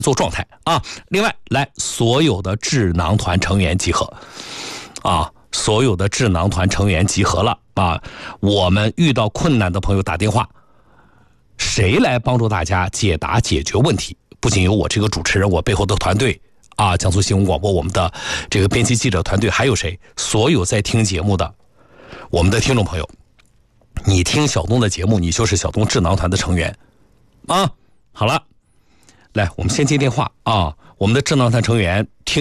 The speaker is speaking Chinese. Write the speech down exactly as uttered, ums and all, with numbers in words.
做状态啊。另外，来所有的智囊团成员集合啊，所有的智囊团成员集合了啊。我们遇到困难的朋友打电话，谁来帮助大家解答解决问题？不仅有我这个主持人，我背后的团队啊，江苏新闻广播我们的这个编辑记者团队，还有谁？所有在听节目的我们的听众朋友，你听小东的节目，你就是小东智囊团的成员啊。好了，来，我们先接电话啊，我们的智囊团成员听。